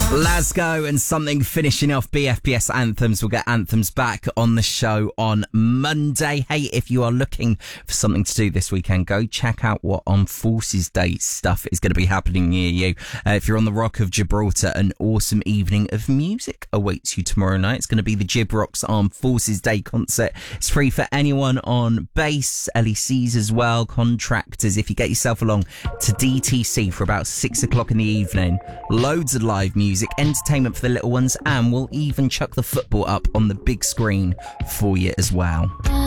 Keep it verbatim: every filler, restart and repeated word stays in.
Lasgo and something finishing off B F B S Anthems. We'll get Anthems back on the show on Monday. Hey, if you are looking for something to do this weekend, go check out what On Forces Day stuff is going to be happening near you. Uh, if you're on the Rock of Gibraltar, an awesome evening of music awaits you tomorrow night. It's going to be the Gib Rocks Armed Forces Day concert. It's free for anyone on base, L E Cs as well, contractors. If you get yourself along to D T C for about six o'clock in the evening, loads of live music, entertainment for the little ones, and we'll even chuck the football up on the big screen for you as well.